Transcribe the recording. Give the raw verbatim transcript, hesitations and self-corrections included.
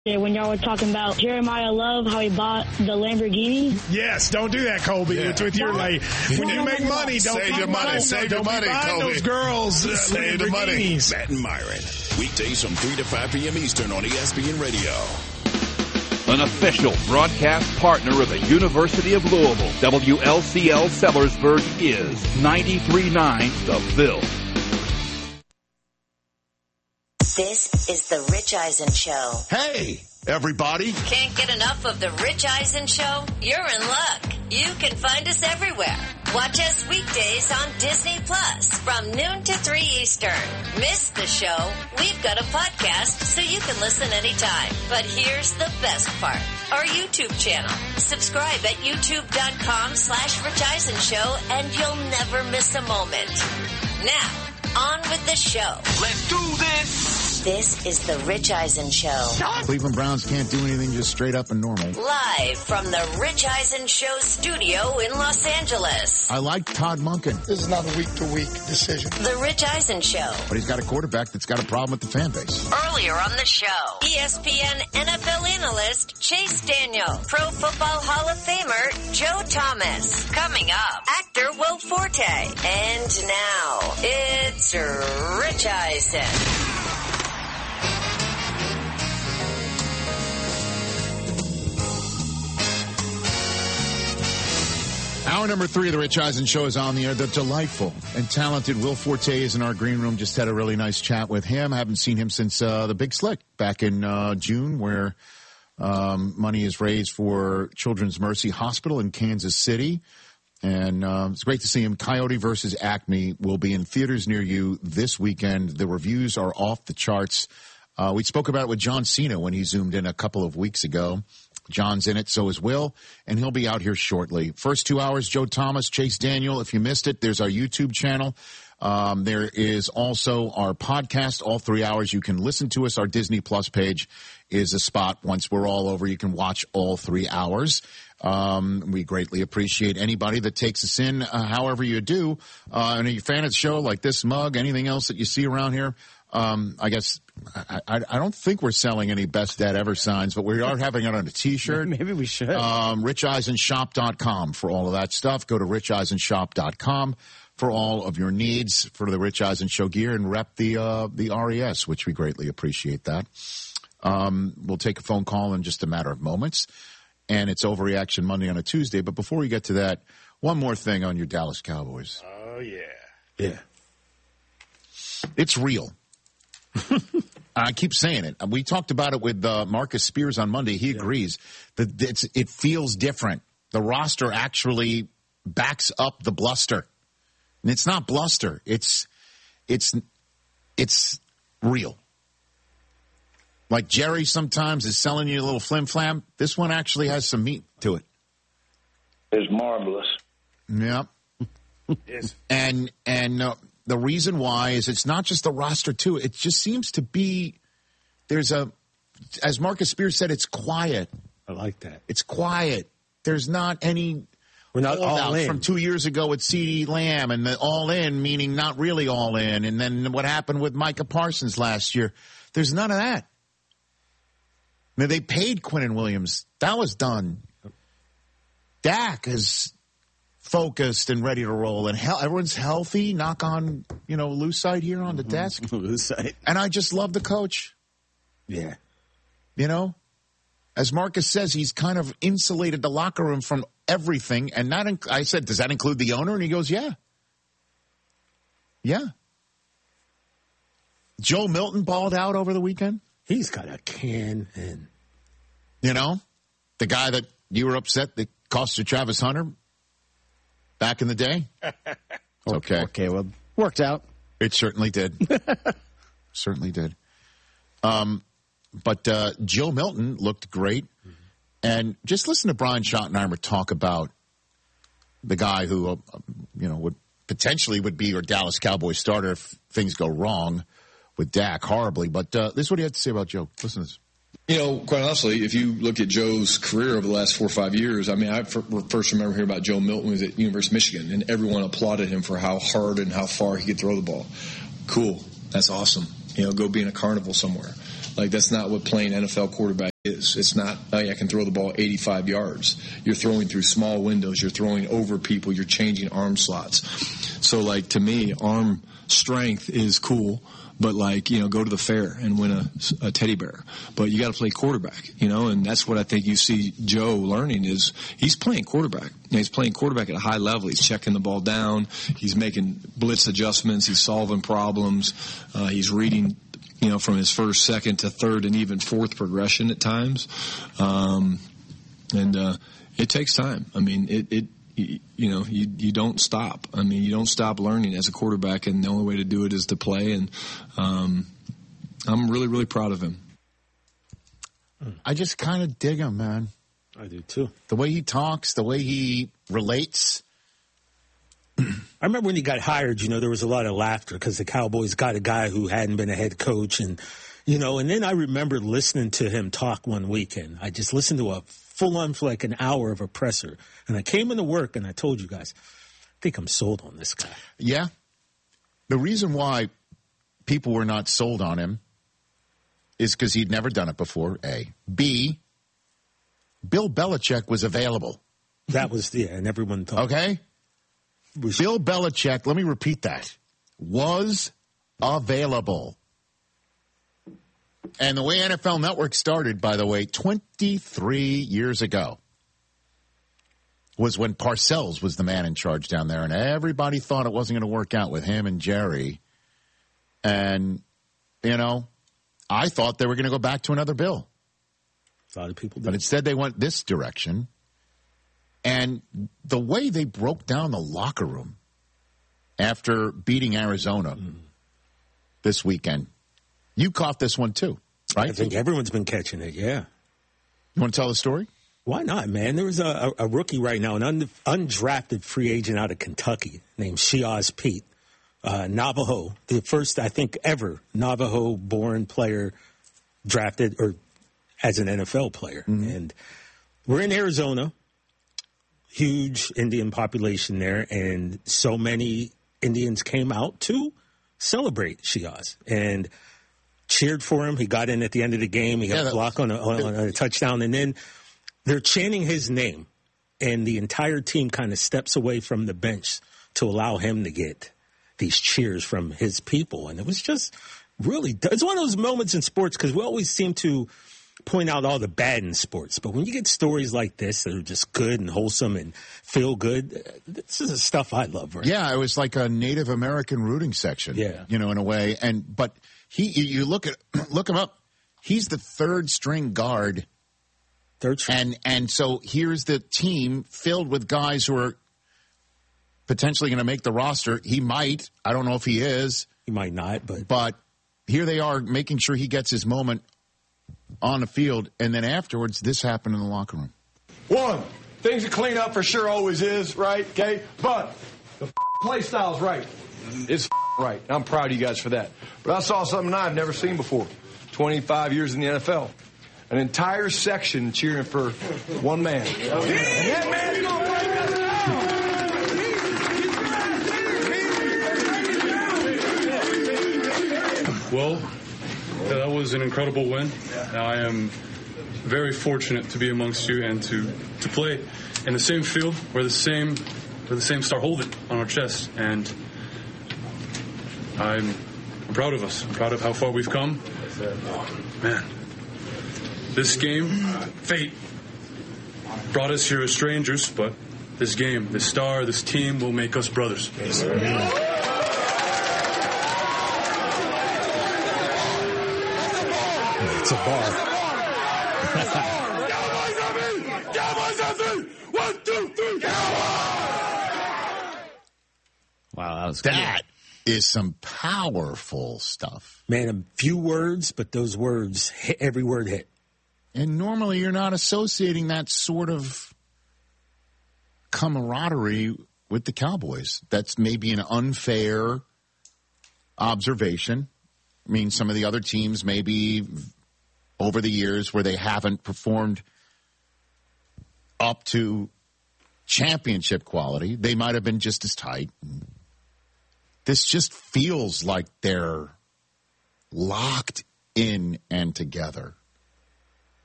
When y'all were talking about Jeremiah Love, how he bought the Lamborghini. Yes, don't do that, Colby. Yeah. With, with your like, when you make money, don't save your money. Save your money, Colby. Those girls, uh, save the money. Matt and Myron, weekdays from three to five p.m. Eastern on E S P N Radio. An official broadcast partner of the University of Louisville, W L C L Sellersburg is ninety-three point nine The Ville. This is the Rich Eisen Show. Hey, everybody. Can't get enough of the Rich Eisen Show? You're in luck. You can find us everywhere. Watch us weekdays on Disney Plus from noon to three Eastern. Miss the show? We've got a podcast so you can listen anytime. But here's the best part. Our YouTube channel. Subscribe at youtube.com slash Rich Eisen Show and you'll never miss a moment. Now, on with the show. Let's do this. This is the Rich Eisen Show. Cleveland Browns can't do anything just straight up and normal. Live from the Rich Eisen Show studio in Los Angeles. I like Todd Monken. This is not a week-to-week decision. The Rich Eisen Show. But he's got a quarterback that's got a problem with the fan base. Earlier on the show, E S P N N F L analyst Chase Daniel, Pro Football Hall of Famer Joe Thomas. Coming up, actor Will Forte. And now, it's Rich Eisen. Hour number three of the Rich Eisen Show is on the air. The delightful and talented Will Forte is in our green room. Just had a really nice chat with him. I haven't seen him since uh, the Big Slick back in uh, June, where um, money is raised for Children's Mercy Hospital in Kansas City. And uh, it's great to see him. Coyote versus Acme will be in theaters near you this weekend. The reviews are off the charts. Uh, we spoke about it with John Cena when he zoomed in a couple of weeks ago. John's in it, so is Will, and he'll be out here shortly. First two hours, Joe Thomas, Chase Daniel. If you missed it, there's our YouTube channel. Um, there is also our podcast, all three hours. You can listen to us. Our Disney Plus page is a spot. Once we're all over, you can watch all three hours. Um, we greatly appreciate anybody that takes us in, uh, however you do. Uh, and are you a fan of the show, like this mug, anything else that you see around here? Um, I guess I, I, I don't think we're selling any Best Dad Ever signs, but we are having it on a T-shirt. Maybe we should. Um, rich eisen shop dot com for all of that stuff. Go to rich eisen shop dot com for all of your needs for the Rich Eisen Show gear and rep the uh, the R E S, which we greatly appreciate that. Um, we'll take a phone call in just a matter of moments, and it's Overreaction Monday on a Tuesday. But before we get to that, one more thing on your Dallas Cowboys. Oh, yeah. Yeah. It's real. I keep saying it. We talked about it with uh, Marcus Spears on Monday. He agrees that it's, it feels different. The roster actually backs up the bluster. And it's not bluster. It's it's it's real. Like Jerry sometimes is selling you a little flim-flam. This one actually has some meat to it. It's marvelous. Yeah. Yes. And, and, uh, the reason why is it's not just the roster, too. It just seems to be there's a, as Marcus Spears said, it's quiet. I like that. It's quiet. There's not any We're not all in. From two years ago with CeeDee Lamb and the all in, meaning not really all in. And then what happened with Micah Parsons last year. There's none of that. Now, they paid Quinnen Williams. That was done. Dak is focused and ready to roll, and he- everyone's healthy. Knock on, you know, loose side here on the desk. Loose side. And I just love the coach. Yeah. You know, as Marcus says, he's kind of insulated the locker room from everything. And that, inc- I said, does that include the owner? And he goes, yeah. Yeah. Joe Milton balled out over the weekend. He's got a can and. You know, the guy that you were upset that cost you Travis Hunter back in the day? Okay. Okay, well, worked out. It certainly did. Certainly did. Um, but uh, Joe Milton looked great. Mm-hmm. And just listen to Brian Schottenheimer talk about the guy who, uh, you know, would potentially would be your Dallas Cowboys starter if things go wrong with Dak horribly. But uh, this is what he had to say about Joe. Listen to this. You know, quite honestly, if you look at Joe's career over the last four or five years, I mean, I first remember hearing about Joe Milton was at University of Michigan, and everyone applauded him for how hard and how far he could throw the ball. Cool. That's awesome. You know, go be in a carnival somewhere. Like, that's not what playing N F L quarterback is. It's not, oh, yeah, I can throw the ball eighty-five yards. You're throwing through small windows. You're throwing over people. You're changing arm slots. So, like, to me, arm strength is cool. But, like, you know, go to the fair and win a, a teddy bear. But you got to play quarterback, you know, and that's what I think you see Joe learning is he's playing quarterback. You know, he's playing quarterback at a high level. He's checking the ball down. He's making blitz adjustments. He's solving problems. Uh, he's reading, you know, from his first, second to third and even fourth progression at times. Um, and uh, it takes time. I mean, it, it You, you know, you you don't stop. I mean, you don't stop learning as a quarterback, and the only way to do it is to play. And um, I'm really, really proud of him. I just kind of dig him, man. I do too. The way he talks, the way he relates. I remember when he got hired, you know, there was a lot of laughter because the Cowboys got a guy who hadn't been a head coach. And, you know, and then I remember listening to him talk one weekend. I just listened to a full on for like an hour of a presser. And I came into work and I told you guys, I think I'm sold on this guy. Yeah. The reason why people were not sold on him is because he'd never done it before, A. B, Bill Belichick was available. That was, yeah, and everyone thought. Okay? Was, Bill Belichick, let me repeat that, was available. And the way N F L Network started, by the way, twenty-three years ago, was when Parcells was the man in charge down there, and everybody thought it wasn't going to work out with him and Jerry. And, you know, I thought they were going to go back to another Bill. A lot of people did. But instead they went this direction. And the way they broke down the locker room after beating Arizona mm. this weekend, you caught this one too, right? I think everyone's been catching it, yeah. You want to tell the story? Why not, man? There was a, a, a rookie right now, an un, undrafted free agent out of Kentucky named Shiaz Pete, uh, Navajo, the first, I think, ever Navajo-born player drafted or as an N F L player. Mm-hmm. And we're in Arizona, huge Indian population there, and so many Indians came out to celebrate Shiaz and cheered for him. He got in at the end of the game. He got yeah, a block on a, on a touchdown, and then they're chanting his name, and the entire team kind of steps away from the bench to allow him to get these cheers from his people. And it was just really, it's one of those moments in sports because we always seem to point out all the bad in sports. But when you get stories like this that are just good and wholesome and feel good, this is the stuff I love. Right? Yeah, it was like a Native American rooting section, yeah. you know, in a way. And but he, you look at look him up. He's the third string guard. Third string. And and so here's the team filled with guys who are potentially going to make the roster. He might. I don't know if he is. He might not, but but here they are making sure he gets his moment on the field, and then afterwards, this happened in the locker room. One, things to clean up for sure always is, right? Okay? But the f- play style's right. It's f- right. I'm proud of you guys for that. But I saw something I've never seen before. twenty-five years in the N F L. An entire section cheering for one man. And that man's gonna break us down. Well, that was an incredible win. I am very fortunate to be amongst you and to, to play in the same field where the same where the same star hold it on our chest. And I'm, I'm proud of us. I'm proud of how far we've come. Man, this game, fate brought us here as strangers, but this game, this star, this team will make us brothers. Yes, it's a bar. One, two, three, wow, that was that cool. Is some powerful stuff. Man, a few words, but those words hit, every word hit. And normally you're not associating that sort of camaraderie with the Cowboys. That's maybe an unfair observation. I mean, some of the other teams maybe over the years where they haven't performed up to championship quality, they might have been just as tight. This just feels like they're locked in and together.